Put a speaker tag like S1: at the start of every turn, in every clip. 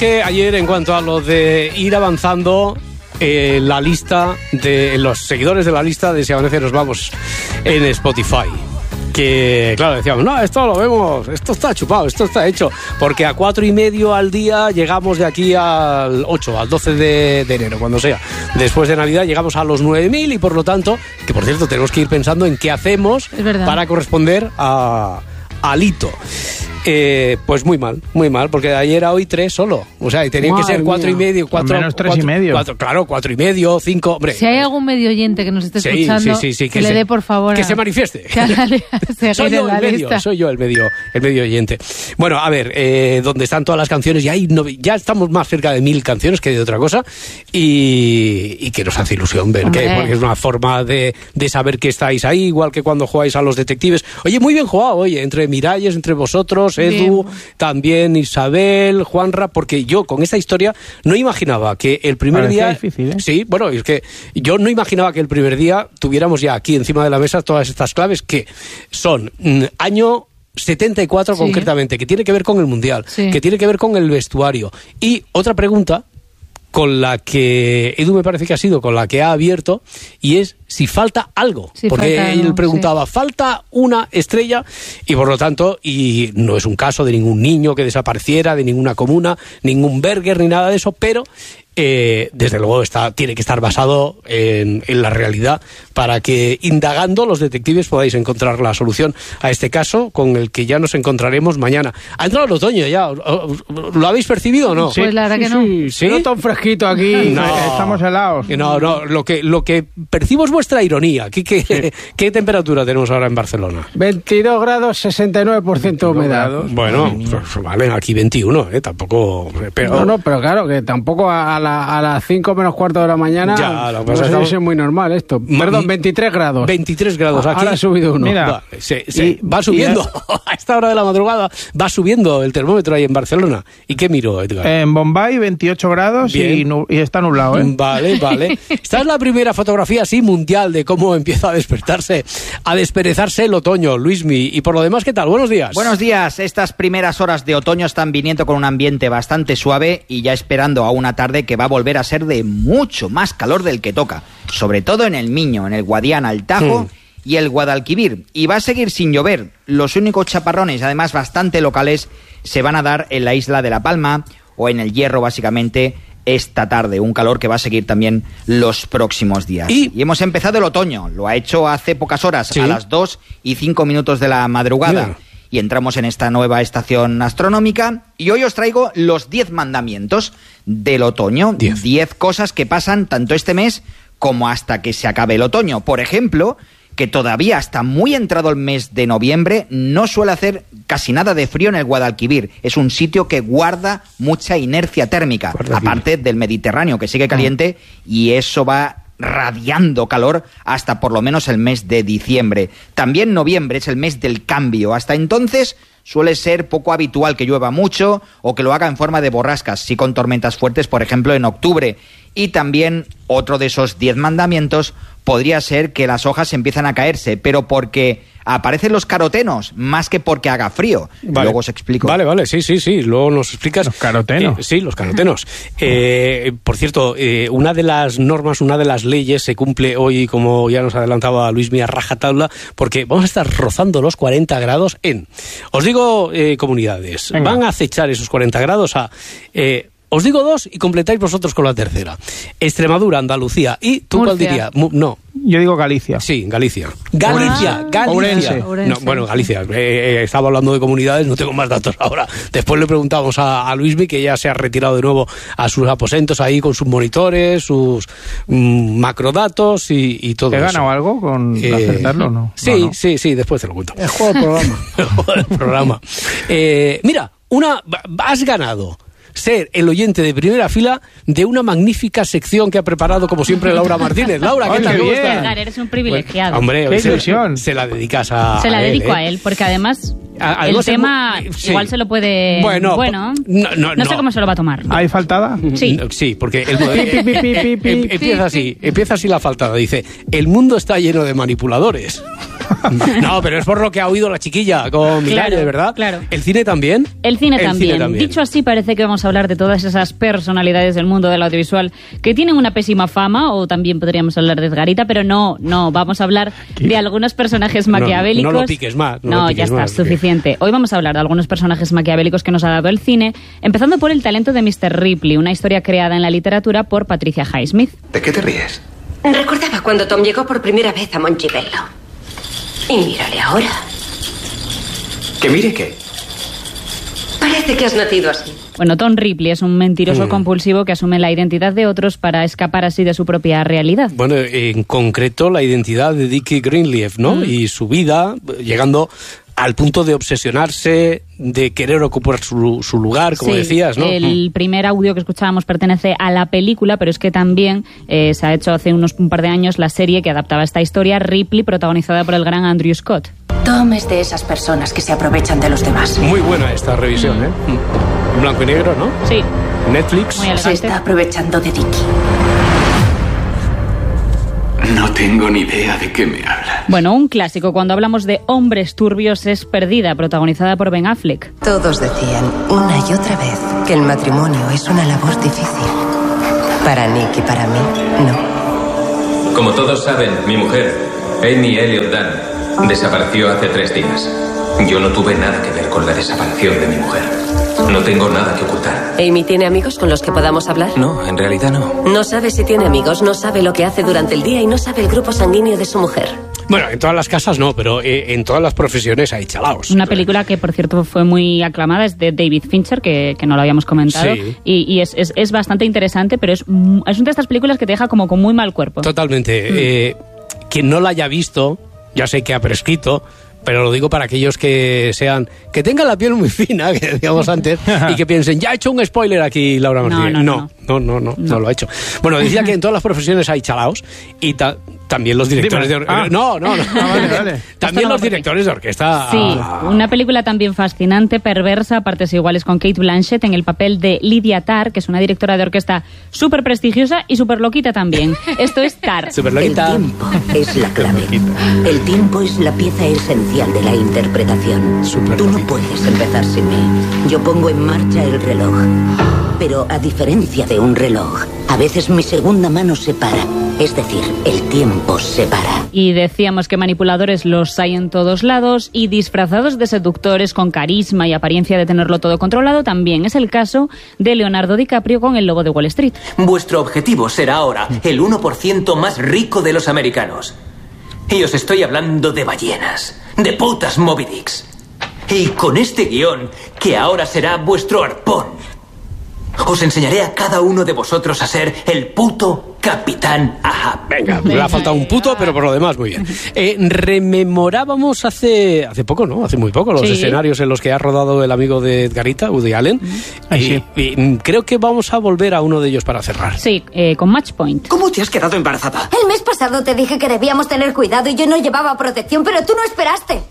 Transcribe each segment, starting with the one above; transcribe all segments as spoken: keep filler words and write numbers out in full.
S1: Que ayer, en cuanto a lo de ir avanzando eh, la lista de los seguidores de la lista de Si Amanece Nos Vamos en Spotify, que claro, decíamos, no, esto lo vemos, esto está chupado, esto está hecho, porque a cuatro y medio al día llegamos de aquí al ocho, al doce de, de enero, cuando sea. Después de Navidad llegamos a los nueve mil y por lo tanto, que por cierto tenemos que ir pensando en qué hacemos para corresponder a, al hito. Eh, pues muy mal, muy mal, porque de ayer a hoy tres solo. O sea, y tenían que ser cuatro y medio, cuatro,
S2: menos tres
S1: cuatro,
S2: y medio.
S1: Cuatro, claro, cuatro y medio, cinco. Hombre.
S3: Si hay algún medio oyente que nos esté
S1: sí,
S3: escuchando,
S1: sí, sí, sí,
S3: que,
S1: que
S3: le
S1: se,
S3: dé por favor.
S1: Que
S3: a,
S1: se manifieste.
S3: Que a
S1: soy yo el medio,
S3: lista.
S1: soy yo el medio, el medio oyente. Bueno, a ver, eh, donde están todas las canciones, ya hay no, ya estamos más cerca de mil canciones que de otra cosa, y, y que nos hace ilusión ver que, porque es una forma de, de saber que estáis ahí, igual que cuando jugáis a los detectives. Oye, muy bien jugado, oye, entre Miralles, entre vosotros, Edu. Bien. También Isabel, Juanra, porque yo con esta historia no imaginaba que el primer
S2: Parecía
S1: día...
S2: difícil, ¿eh?
S1: Sí, bueno, es que yo no imaginaba que el primer día tuviéramos ya aquí encima de la mesa todas estas claves que son mm, año setenta y cuatro sí. concretamente, que tiene que ver con el Mundial, sí. que tiene que ver con el vestuario. Y otra pregunta con la que Edu me parece que ha sido con la que ha abierto, y es si falta algo, sí, porque falta él algo, preguntaba, sí. falta una estrella, y por lo tanto, y no es un caso de ningún niño que desapareciera, de ninguna comuna, ningún Berger ni nada de eso, pero eh, desde luego está, tiene que estar basado en, en la realidad para que, indagando, los detectives podáis encontrar la solución a este caso, con el que ya nos encontraremos mañana. Ha entrado el otoño ya, ¿lo habéis percibido o no?
S3: Sí, pues la verdad
S2: sí,
S3: que no.
S2: Sí, sí. No tan fresquito aquí, no. Estamos helados.
S1: No, no, lo que, lo que percibo es vuestra ironía. ¿Qué, qué, sí. ¿Qué temperatura tenemos ahora en Barcelona?
S2: veintidós grados, sesenta y nueve por ciento humedad.
S1: Grados. Bueno, pues, vale, aquí veintiuno, ¿eh? Tampoco... Pero...
S2: No, no, pero claro, que tampoco a, la, a las cinco menos cuarto de la mañana ya, lo pasa no es muy normal esto. Ma, Perdón, veintitrés grados.
S1: veintitrés grados aquí.
S2: Ahora ha subido uno.
S1: Mira, va, se, se, y, va subiendo. A esta hora de la madrugada va subiendo el termómetro ahí en Barcelona. ¿Y qué miro, Edgar?
S2: En Bombay, veintiocho grados y, nu, y está nublado, ¿eh?
S1: Vale, vale. Esta es la primera fotografía así mundial de cómo empieza a despertarse, a desperezarse el otoño, Luismi. Y por lo demás, ¿qué tal? Buenos días.
S4: Buenos días. Estas primeras horas de otoño están viniendo con un ambiente bastante suave y ya esperando a una tarde que va a volver a ser de mucho más calor del que toca. Sobre todo en el Miño, en el Guadiana, el Tajo... Mm. y el Guadalquivir, y va a seguir sin llover. Los únicos chaparrones, además bastante locales, se van a dar en la isla de La Palma o en el Hierro, básicamente, esta tarde. Un calor que va a seguir también los próximos días. Y, y hemos empezado el otoño, lo ha hecho hace pocas horas, ¿sí? A las dos y cinco minutos de la madrugada. Bien. Y entramos en esta nueva estación astronómica, y hoy os traigo los diez mandamientos del otoño. Diez. Diez cosas que pasan tanto este mes como hasta que se acabe el otoño. Por ejemplo, que todavía hasta muy entrado el mes de noviembre no suele hacer casi nada de frío en el Guadalquivir. Es un sitio que guarda mucha inercia térmica, aparte del Mediterráneo, que sigue caliente, y eso va radiando calor hasta por lo menos el mes de diciembre. También noviembre es el mes del cambio. Hasta entonces suele ser poco habitual que llueva mucho o que lo haga en forma de borrascas, sí con tormentas fuertes, por ejemplo, en octubre. Y también otro de esos diez mandamientos podría ser que las hojas empiezan a caerse, pero porque aparecen los carotenos, más que porque haga frío. Vale. Luego os explico.
S1: Vale, vale, sí, sí, sí, luego nos explicas.
S2: Los carotenos.
S1: Eh, sí, los carotenos. eh, por cierto, eh, una de las normas, una de las leyes se cumple hoy, como ya nos adelantaba Luis Mía, rajatabla, porque vamos a estar rozando los cuarenta grados en... Os digo eh, comunidades, Venga. Van a acechar esos cuarenta grados a... Eh, Os digo dos y completáis vosotros con la tercera. Extremadura, Andalucía. ¿Y tú Murcia. Cuál dirías? No.
S2: Yo digo Galicia.
S1: Sí, Galicia. Galicia, ah. Galicia.
S2: Ourense.
S1: No, bueno, Galicia. Eh, eh, estaba hablando de comunidades, no tengo más datos ahora. Después le preguntamos a, a Luismi, que ya se ha retirado de nuevo a sus aposentos ahí con sus monitores, sus mm, macrodatos y, y todo
S2: ¿Te
S1: eso.
S2: ¿Te ganado algo con eh, acertarlo o no?
S1: Sí,
S2: no, no.
S1: sí, sí, después te lo cuento.
S2: El juego del programa.
S1: El juego del programa. Eh, mira, una, has ganado ser el oyente de primera fila de una magnífica sección que ha preparado, como siempre, Laura Martínez. Laura, ¿qué tal?
S3: ¿Cómo estás? Eres un privilegiado.
S1: Bueno, hombre,
S2: qué
S1: se,
S2: ilusión.
S1: Se la dedicas a
S3: Se la
S1: a
S3: dedico
S1: él, ¿eh?
S3: a él, porque además,
S1: a,
S3: el tema
S1: es, sí.
S3: igual se lo puede...
S1: Bueno,
S3: bueno
S1: no, no,
S3: no sé
S1: no.
S3: cómo se lo va a tomar.
S2: ¿Hay faltada?
S3: Sí.
S1: Sí, porque el, eh, eh, empieza así, empieza así la faltada. Dice, el mundo está lleno de manipuladores. No, pero es por lo que ha oído la chiquilla con Miralle,
S3: claro,
S1: ¿verdad?
S3: Claro.
S1: ¿El cine también?
S3: El cine,
S1: El
S3: también.
S1: cine también.
S3: Dicho así, parece que vamos a hablar de todas esas personalidades del mundo del audiovisual que tienen una pésima fama, o también podríamos hablar de Edgarita, pero no, no, vamos a hablar
S2: ¿Qué?
S3: de algunos personajes maquiavélicos.
S1: No, no lo piques más. No,
S3: No,
S1: lo piques
S3: ya está,
S1: más,
S3: suficiente. Hoy vamos a hablar de algunos personajes maquiavélicos que nos ha dado el cine, empezando por el talento de mister Ripley, una historia creada en la literatura por Patricia Highsmith.
S5: ¿De qué te ríes?
S6: Recordaba cuando Tom llegó por primera vez a Montebello. Y mírale ahora.
S5: ¿Que mire qué?
S6: Parece que has nacido así.
S3: Bueno, Tom Ripley es un mentiroso
S1: Mm.
S3: compulsivo que asume la identidad de otros para escapar así de su propia realidad.
S1: Bueno, en concreto la identidad de Dickie Greenleaf, ¿no?
S3: Mm.
S1: Y su vida, llegando al punto de obsesionarse, de querer ocupar su, su lugar, como
S3: Sí,
S1: decías, ¿no?
S3: El
S1: Mm.
S3: primer audio que escuchábamos pertenece a la película, pero es que también eh, se ha hecho hace unos un par de años la serie que adaptaba esta historia, Ripley, protagonizada por el gran Andrew Scott.
S6: Tom es de esas personas que se aprovechan de los demás.
S1: Muy buena esta revisión, ¿eh? Mm. En blanco y negro, ¿no?
S3: Sí,
S1: Netflix.
S3: muy
S6: Se
S3: elegante.
S6: está aprovechando de Dickie.
S5: No tengo ni idea de qué me hablas.
S3: Bueno, un clásico cuando hablamos de hombres turbios es Perdida, protagonizada por Ben Affleck.
S7: Todos decían una y otra vez que el matrimonio es una labor difícil. Para Nick y para mí, no.
S8: Como todos saben, mi mujer, Amy Elliott Dunn, desapareció hace tres días. Yo no tuve nada que ver con la desaparición de mi mujer. No tengo nada que ocultar.
S6: ¿Amy tiene amigos con los que podamos hablar?
S8: No, en realidad no.
S6: No sabe si tiene amigos, no sabe lo que hace durante el día y no sabe el grupo sanguíneo de su mujer.
S1: Bueno, en todas las casas no, pero eh, en todas las profesiones hay chalaos.
S3: Una película que, por cierto, fue muy aclamada, es de David Fincher, que, que no lo habíamos comentado.
S1: Sí.
S3: Y, y es, es, es bastante interesante, pero es, mu- es una de estas películas que te deja como con muy mal cuerpo.
S1: Totalmente.
S3: Mm.
S1: Eh, quien no la haya visto, ya sé que ha prescrito, pero lo digo para aquellos que sean, que tengan la piel muy fina, que decíamos antes, y que piensen, ya ha hecho un spoiler aquí Laura
S3: No,
S1: Martínez.
S3: no,
S1: No,
S3: no.
S1: no, no, no, no,
S3: No.
S1: lo ha hecho. Bueno, decía que en todas las profesiones hay chalaos y ta- también los directores
S2: Dime.
S1: de orquesta.
S2: Ah.
S1: No, no, no.
S2: Ah, vale, vale.
S3: Esto
S1: También
S3: no va
S1: los
S3: por ti.
S1: directores de orquesta.
S3: Sí,
S1: Ah.
S3: una película también fascinante, perversa, a partes iguales, con Kate Blanchett en el papel de Lydia Tarr, que es una directora de orquesta súper prestigiosa y súper loquita también. Esto es Tarr.
S1: Súper
S9: El
S1: loquita.
S9: tiempo es la clave. El tiempo es la pieza esencial de la interpretación.
S1: Súper
S9: Tú no
S1: loquita.
S9: puedes empezar sin mí. Yo pongo en marcha el reloj. Pero a diferencia de un reloj, a veces mi segunda mano se para. Es decir, el tiempo se para.
S3: Y decíamos que manipuladores los hay en todos lados y disfrazados de seductores con carisma y apariencia de tenerlo todo controlado también es el caso de Leonardo DiCaprio con El Lobo de Wall Street.
S10: Vuestro objetivo será ahora el uno por ciento más rico de los americanos. Y os estoy hablando de ballenas, de putas Moby Dicks. Y con este guión, que ahora será vuestro arpón, os enseñaré a cada uno de vosotros a ser el puto Capitán Ahab.
S1: Venga, me ha faltado un puto, pero por lo demás muy bien. Eh, rememorábamos hace hace poco, ¿no? Hace muy poco los
S3: Sí.
S1: escenarios en los que ha rodado el amigo de Edgarita, Woody Allen.
S2: Ay,
S1: y,
S2: sí.
S1: y, mm, creo que vamos a volver a uno de ellos para cerrar.
S3: Sí, eh, con Match Point.
S10: ¿Cómo te has quedado embarazada?
S11: El mes pasado te dije que debíamos tener cuidado y yo no llevaba protección, pero tú no esperaste.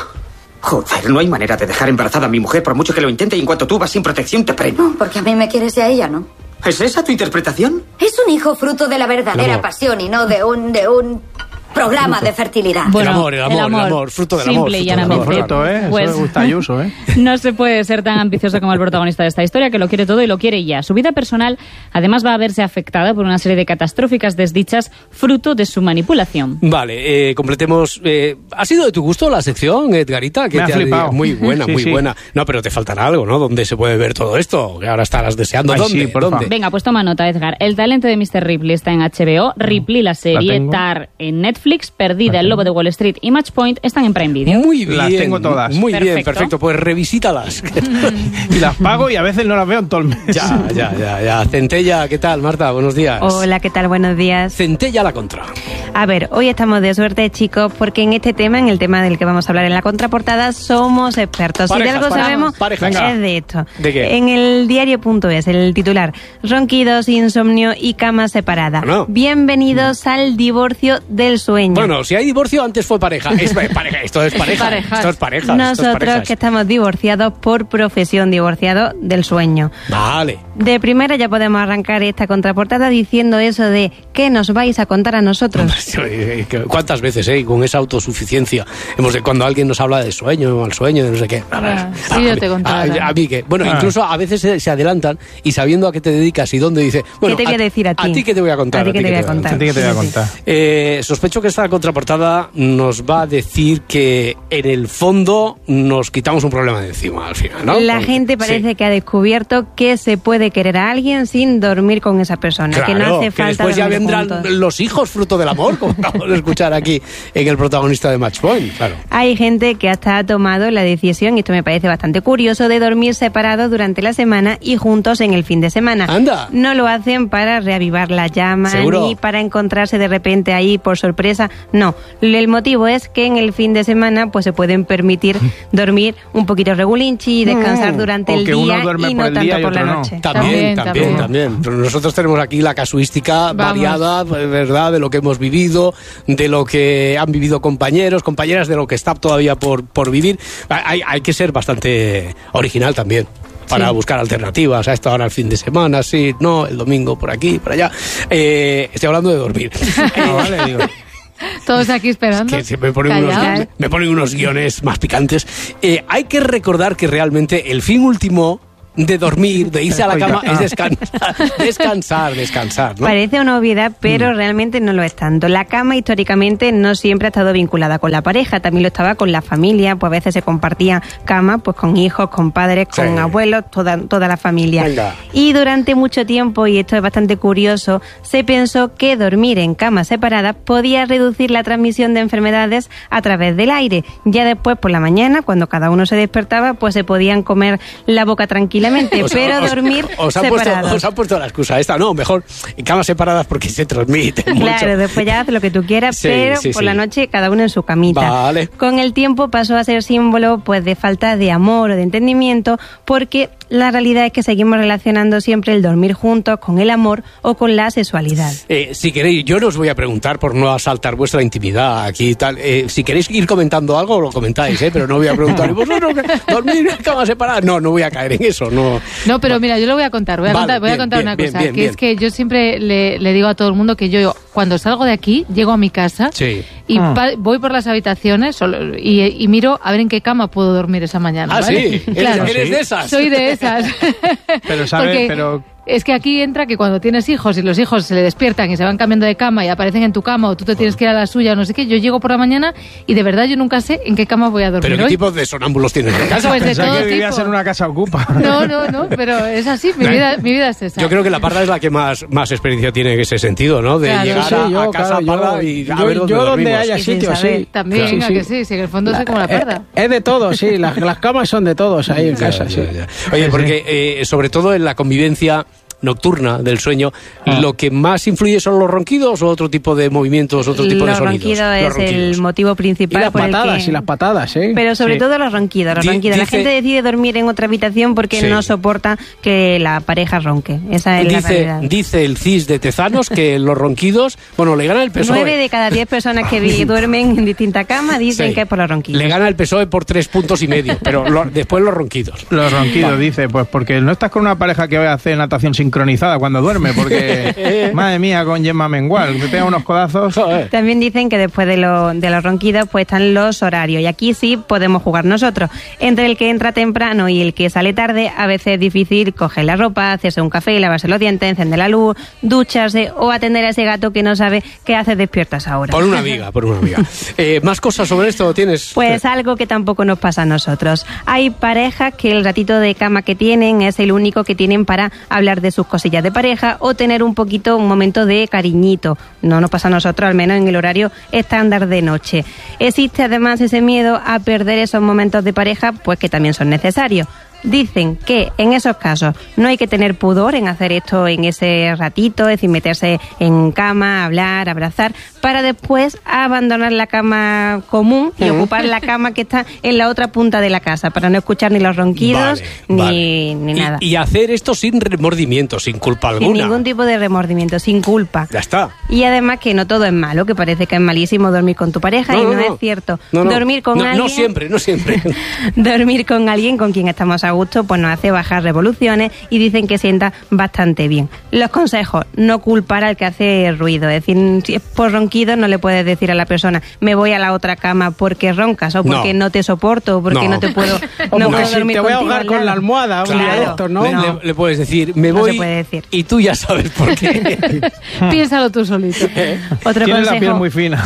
S10: Joder, no hay manera de dejar embarazada a mi mujer por mucho que lo intente y en cuanto tú vas sin protección te premio.
S11: No, porque a mí me quieres y a ella no.
S10: ¿Es esa tu interpretación?
S11: Es un hijo fruto de la
S1: El
S11: verdadera
S1: amor.
S11: pasión y no de un de un programa de fertilidad.
S1: El amor, el amor, el amor, fruto del amor,
S3: Simple y
S1: fruto del
S3: llanamente.
S1: amor.
S2: Fruto, ¿eh?
S3: Pues,
S2: Eso le gusta a Ayuso, ¿eh?
S3: no se puede ser tan ambicioso como el protagonista de esta historia, que lo quiere todo y lo quiere ya. Su vida personal, además, va a verse afectada por una serie de catastróficas desdichas fruto de su manipulación.
S1: Vale, eh, completemos. Eh, ¿Ha sido de tu gusto la sección, Edgarita? Que
S2: Me ha
S1: te
S2: flipado.
S1: Muy buena,
S2: Sí,
S1: muy
S2: sí.
S1: buena. No, pero te faltará algo, ¿no? ¿Dónde se puede ver todo esto? Que ahora estarás deseando.
S2: Ay,
S1: ¿Dónde?
S2: sí, porfa.
S1: ¿Dónde?
S3: Venga, pues toma nota, Edgar. El talento de mister Ripley está en H B O. Ripley, la serie,
S2: tengo.
S3: Tar en Netflix, Perdida, El Lobo de Wall Street y Match Point están en Prime Video.
S1: Muy bien.
S2: Las tengo todas.
S1: Muy bien,
S3: Perfecto.
S1: perfecto. Pues revisítalas.
S2: Y las pago y a veces no las veo en todo el mes.
S1: ya, ya, ya, ya. Centella, ¿qué tal, Marta? Buenos días.
S12: Hola, ¿qué tal? Buenos días.
S1: Centella a la contra.
S12: A ver, hoy estamos de suerte, chicos, porque en este tema, en el tema del que vamos a hablar en la contraportada, somos expertos.
S1: Parejas,
S12: si de algo
S1: parejas,
S12: sabemos,
S1: parejas.
S12: es
S1: Venga.
S12: de esto.
S1: ¿De qué?
S12: En el diario.es, el titular, ronquidos, insomnio y cama separada.
S1: Bueno.
S12: Bienvenidos al divorcio del sueño.
S1: Bueno, si hay divorcio, antes fue pareja. Es pareja. Esto es pareja.
S3: Parejas.
S1: Esto es pareja. esto es
S12: Nosotros
S1: parejas.
S12: que estamos divorciados por profesión, divorciados del sueño.
S1: Vale.
S12: De primera ya podemos arrancar esta contraportada diciendo eso de ¿qué nos vais a contar a nosotros?
S1: Hombre, ¿Cuántas veces, eh? Con esa autosuficiencia. Hemos de, cuando alguien nos habla de sueño, mal sueño, de no sé qué.
S13: Ah, sí, yo te contaré.
S1: A, a mí que, bueno, ah. incluso a veces se, se adelantan y sabiendo a qué te dedicas y dónde dice, bueno,
S12: ¿qué te voy a, a decir a ti?
S1: A ti que te voy a contar.
S12: A ti que te voy a contar.
S2: A ti que te voy a contar.
S1: Eh, sospecho que esta contraportada nos va a decir que en el fondo nos quitamos un problema de encima al final, ¿no?
S12: La gente parece sí. que ha descubierto que se puede querer a alguien sin dormir con esa persona,
S1: claro,
S12: que no hace falta.
S1: Después ya vendrán
S12: juntos.
S1: Los hijos fruto del amor, como acabamos de escuchar aquí en el protagonista de Match Point. Claro.
S12: Hay gente que hasta ha tomado la decisión, y esto me parece bastante curioso, de dormir separados durante la semana y juntos en el fin de semana.
S1: Anda.
S12: No lo hacen para reavivar la llama,
S1: ¿seguro?
S12: Ni para encontrarse de repente ahí por sorpresa. No, el motivo es que en el fin de semana pues se pueden permitir dormir un poquito regulinchi y descansar durante
S2: o
S12: el
S2: que
S12: día
S2: uno duerme
S12: y
S2: por
S12: no
S2: el
S12: tanto
S2: día y
S12: por la
S2: otro
S12: noche.
S2: No.
S1: También, también, también, también. Pero nosotros tenemos aquí la casuística Vamos. variada, ¿verdad? De lo que hemos vivido, de lo que han vivido compañeros, compañeras, de lo que está todavía por, por vivir. Hay, hay que ser bastante original también para sí. buscar alternativas a esta hora el fin de semana, sí, no, el domingo por aquí, por allá. Eh, estoy hablando de dormir.
S2: No, vale, digo.
S13: Todos aquí esperando.
S1: Es que me ponen, unos, me ponen unos guiones más picantes. Eh, hay que recordar que realmente el fin último de dormir, de irse a la cama, es descansar, descansar, descansar, ¿no?
S12: Parece una obviedad, pero mm. realmente no lo es tanto. La cama históricamente no siempre ha estado vinculada con la pareja, también lo estaba con la familia, pues a veces se compartía cama pues con hijos, con padres, con sí. abuelos, toda, toda la familia.
S1: Venga.
S12: Y durante mucho tiempo, y esto es bastante curioso, se pensó que dormir en camas separadas podía reducir la transmisión de enfermedades a través del aire. Ya después, por la mañana, cuando cada uno se despertaba, pues se podían comer la boca tranquila. Os, pero
S1: os,
S12: dormir
S1: os han
S12: separados.
S1: Puesto, os han puesto la excusa esta, no, mejor en camas separadas porque se transmite
S12: mucho. Claro, después ya haz lo que tú quieras, sí, pero sí, por sí. la noche cada uno en su camita.
S1: Vale.
S12: Con el tiempo pasó a ser símbolo pues de falta de amor o de entendimiento, porque la realidad es que seguimos relacionando siempre el dormir juntos con el amor o con la sexualidad.
S1: Eh, si queréis, yo no os voy a preguntar por no asaltar vuestra intimidad aquí y tal. Eh, si queréis ir comentando algo, lo comentáis, ¿eh? Pero no voy a preguntar, ¿y vosotros dormir en camas separadas? No, no voy a caer en eso. No,
S13: no, pero mira, yo lo voy a contar. Voy a vale, contar, voy bien, a contar bien, una bien, cosa, bien, que bien. es que yo siempre le, le digo a todo el mundo que yo, cuando salgo de aquí, llego a mi casa
S1: sí.
S13: y
S1: ah.
S13: pa, voy por las habitaciones solo, y, y miro a ver en qué cama puedo dormir esa mañana.
S1: Ah,
S13: ¿vale?
S1: sí,
S13: claro,
S1: eres, eres de esas.
S13: Soy de esas.
S2: Pero sabes, pero...
S13: Es que aquí entra que cuando tienes hijos y los hijos se le despiertan y se van cambiando de cama y aparecen en tu cama o tú te tienes que ir a la suya o no sé qué, yo llego por la mañana y de verdad yo nunca sé en qué cama voy a dormir.
S1: ¿Pero qué
S13: hoy.
S1: tipo de sonámbulos tienes en casa?
S13: Pues de todo
S2: que
S13: tipo.
S2: vivías en una casa ocupa.
S13: No, no, no, pero es así, mi vida, mi vida es esa.
S1: Yo creo que la Parda es la que más, más experiencia tiene en ese sentido, ¿no? De
S13: claro,
S1: llegar
S13: sí,
S1: a,
S2: yo,
S1: a casa
S2: claro,
S1: Parda
S2: yo,
S1: y a
S2: yo,
S1: ver dónde
S2: yo donde
S1: dormimos.
S2: haya sitio, sí.
S13: También,
S2: claro.
S13: sí, sí. que sí, sí, en el fondo la, soy como la Parda.
S2: Es de todo, sí, las, las camas son de todos ahí en
S1: ya,
S2: casa,
S1: ya,
S2: sí.
S1: Ya. Oye, porque eh, sobre todo en la convivencia nocturna del sueño, ah. ¿lo que más influye son los ronquidos o otro tipo de movimientos, otro tipo
S12: los
S1: de sonidos?
S12: Ronquidos los ronquidos es el motivo principal.
S2: Y las
S12: por
S2: patadas,
S12: el que...
S2: y las patadas, ¿eh?
S12: Pero sobre
S2: sí.
S12: todo los ronquidos, los
S1: D-
S12: ronquidos.
S1: dice...
S12: La gente decide dormir en otra habitación porque sí. no soporta que la pareja ronque. Esa es
S1: dice,
S12: la realidad.
S1: Dice el C I S de Tezanos que los ronquidos, bueno, le gana el P S O E.
S12: Nueve de cada diez personas que vi, duermen en distintas camas dicen sí. que es por los ronquidos.
S1: Le gana el P S O E por tres puntos y medio, pero lo, después los ronquidos.
S2: Los ronquidos, vale. dice, pues porque no estás con una pareja que vaya a hacer natación sincronizada cuando duerme, porque madre mía, con Gemma Mengual, te pega unos codazos.
S1: Joder.
S12: También dicen que después de, lo, de los ronquidos pues están los horarios, y aquí sí podemos jugar nosotros. Entre el que entra temprano y el que sale tarde, a veces es difícil coger la ropa, hacerse un café, lavarse los dientes, encender la luz, ducharse o atender a ese gato que no sabe qué hace despiertas ahora.
S1: Por una amiga, por una amiga. Eh, ¿Más cosas sobre esto tienes?
S12: Pues algo que tampoco nos pasa a nosotros. Hay parejas que el ratito de cama que tienen es el único que tienen para hablar de sus cosillas de pareja o tener un poquito, un momento de cariñito. No nos pasa a nosotros, al menos en el horario estándar de noche. Existe además ese miedo a perder esos momentos de pareja, pues que también son necesarios. Dicen que en esos casos no hay que tener pudor en hacer esto en ese ratito, es decir, meterse en cama, hablar, abrazar, para después abandonar la cama común y ocupar la cama que está en la otra punta de la casa, para no escuchar ni los ronquidos
S1: vale,
S12: ni,
S1: vale.
S12: ni nada.
S1: Y, y hacer esto sin remordimiento, sin culpa alguna.
S12: Sin ningún tipo de remordimiento, sin culpa.
S1: Ya está.
S12: Y además que no todo es malo, que parece que es malísimo dormir con tu pareja, no, y no, no es cierto.
S1: No, no.
S12: Dormir con
S1: no,
S12: alguien...
S1: No siempre, no siempre.
S12: dormir con alguien con quien estamos a gusto, pues nos hace bajar revoluciones y dicen que sienta bastante bien. Los consejos: no culpar al que hace ruido. Es decir, si es por ronquido, no le puedes decir a la persona, me voy a la otra cama porque roncas, o porque no, no te soporto, o porque no, no te puedo,
S1: no
S12: no
S1: puedo
S12: si
S1: dormir
S12: te
S1: voy a ahogar con la almohada, claro, un día de estos, ¿no? Le, le, le puedes decir, me
S12: no
S1: voy,
S12: se puede decir.
S1: Y tú ya sabes por qué.
S13: Piénsalo tú solito.
S12: Otro
S2: Tienes
S12: consejo.
S2: la piel muy fina.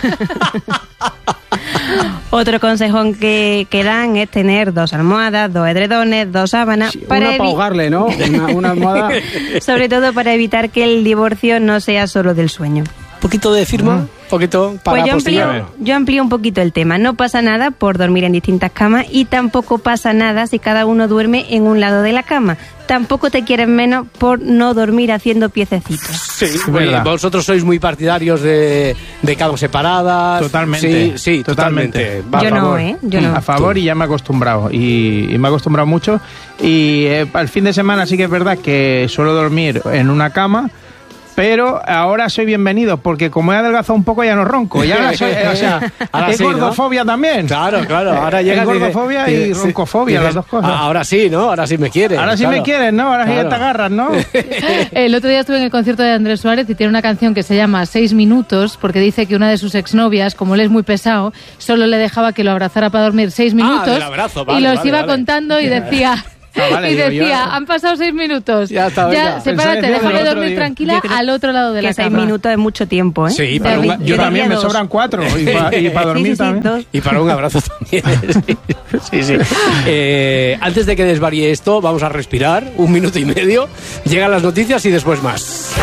S12: Otro consejo que, que dan es tener dos almohadas, dos edredones, dos sábanas.
S14: Sí,
S12: para
S14: una para ahogarle, ¿no? Una, una almohada.
S12: Sobre todo para evitar que el divorcio no sea solo del sueño.
S1: ¿Un poquito de firma? ¿Un poquito para
S12: pues yo amplío, yo amplío un poquito el tema. No pasa nada por dormir en distintas camas y tampoco pasa nada si cada uno duerme en un lado de la cama. Tampoco te quieren menos por no dormir haciendo piececitos.
S1: Sí, oye, vosotros sois muy partidarios de, de camas separadas.
S2: Totalmente.
S1: Sí, sí, totalmente.
S2: totalmente.
S12: Yo no, ¿eh? Yo no.
S2: A favor, y ya me he acostumbrado. Y, y me he acostumbrado mucho. Y eh, al fin de semana sí que es verdad que suelo dormir en una cama. Pero ahora soy bienvenido, porque como he adelgazado un poco ya no ronco. Ya soy, o sea,
S1: ahora
S2: hay
S1: sí,
S2: gordofobia, ¿no? También.
S1: Claro, claro. Ahora llega
S2: gordofobia y, y roncofobia, sí, las dos cosas.
S1: Ahora sí, ¿no? Ahora sí me quieren.
S2: Ahora sí
S1: claro.
S2: me quieren, ¿no? Ahora sí
S1: claro.
S2: que te agarras, ¿no?
S13: El otro día estuve en el concierto de Andrés Suárez y tiene una canción que se llama Seis Minutos, porque dice que una de sus exnovias, como él es muy pesado, solo le dejaba que lo abrazara para dormir seis minutos.
S1: Ah, del abrazo, vale,
S13: y los
S1: vale,
S13: iba
S1: vale.
S13: contando y decía...
S2: Ah, vale,
S13: y
S2: digo,
S13: decía,
S2: yo...
S13: han pasado seis minutos.
S1: Ya está,
S13: ya, sepárate, déjame dormir
S2: día.
S13: tranquila al otro lado de
S12: que
S13: la
S12: seis
S13: cama.
S12: minutos es mucho tiempo, ¿eh?
S1: Sí, para
S12: David,
S1: un,
S2: yo, yo también me
S12: dos.
S2: sobran cuatro. Y para y pa dormir
S12: sí, sí, sí,
S2: también.
S12: dos.
S1: Y para un abrazo también. Sí, sí. Eh, antes de que desvaríe esto, vamos a respirar un minuto y medio. Llegan las noticias y después más.